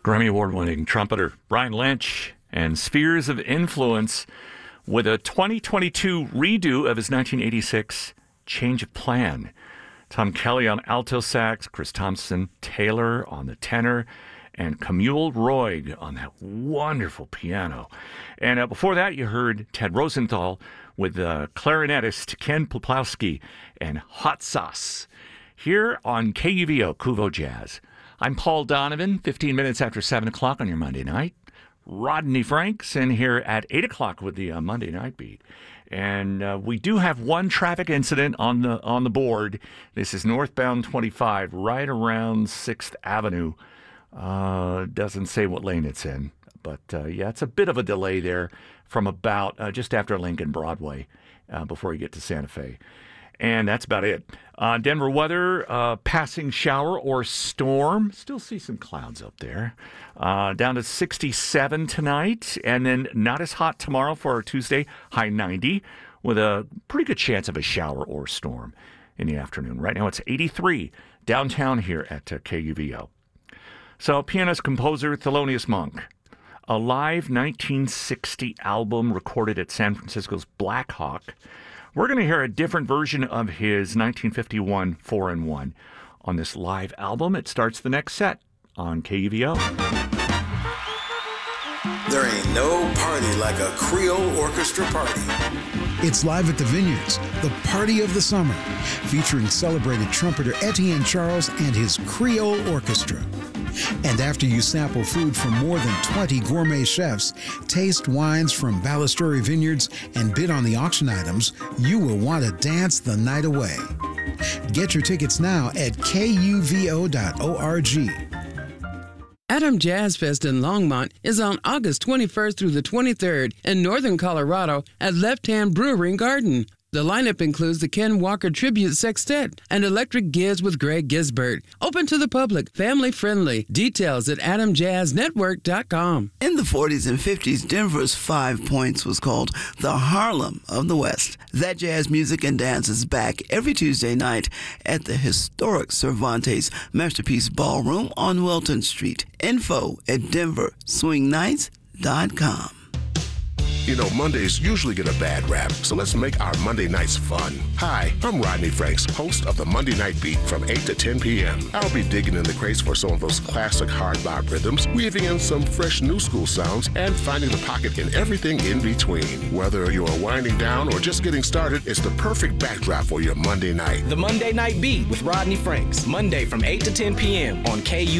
Grammy Award-winning trumpeter Brian Lynch and Spheres of Influence with a 2022 redo of his 1986 Change of Plan. Tom Kelly on alto sax, Chris Thompson Taylor on the tenor, and Camille Roig on that wonderful piano. And before that, you heard Ted Rosenthal with clarinetist Ken Poplowski and Hot Sauce here on KUVO, Kuvo Jazz. I'm Paul Donovan, 15 minutes after 7 o'clock on your Monday night. Rodney Franks in here at 8 o'clock with the Monday Night Beat. And we do have one traffic incident on the board. This is northbound 25, right around 6th Avenue. Doesn't say what lane it's in. But, yeah, it's a bit of a delay there from about just after Lincoln Broadway before you get to Santa Fe. And that's about it. Denver weather, passing shower or storm. Still see some clouds up there. Down to 67 tonight. And then not as hot tomorrow for our Tuesday, high 90, with a pretty good chance of a shower or storm in the afternoon. Right now it's 83 downtown here at KUVO. So pianist, composer Thelonious Monk. A live 1960 album recorded at San Francisco's Black Hawk. We're going to hear a different version of his 1951 4-in-1 on this live album. It starts the next set on KUVO. There ain't no party like a Creole orchestra party. It's live at the Vineyards, the party of the summer, featuring celebrated trumpeter Etienne Charles and his Creole Orchestra. And after you sample food from more than 20 gourmet chefs, taste wines from Ballasturi Vineyards, and bid on the auction items, you will want to dance the night away. Get your tickets now at kuvo.org. Adam Jazz Fest in Longmont is on August 21st through the 23rd in northern Colorado at Left Hand Brewery and Garden. The lineup includes the Ken Walker Tribute Sextet and Electric Giz with Greg Gisbert. Open to the public, family friendly. Details at adamjazznetwork.com. In the 40s and 50s, Denver's 5 Points was called the Harlem of the West. That jazz music and dance is back every Tuesday night at the historic Cervantes Masterpiece Ballroom on Welton Street. Info at denverswingnights.com. You know, Mondays usually get a bad rap, so let's make our Monday nights fun. Hi, I'm Rodney Franks, host of the Monday Night Beat from 8 to 10 p.m. I'll be digging in the crates for some of those classic hard bop rhythms, weaving in some fresh new school sounds, and finding the pocket in everything in between. Whether you're winding down or just getting started, it's the perfect backdrop for your Monday night. The Monday Night Beat with Rodney Franks, Monday from 8 to 10 p.m. on KU.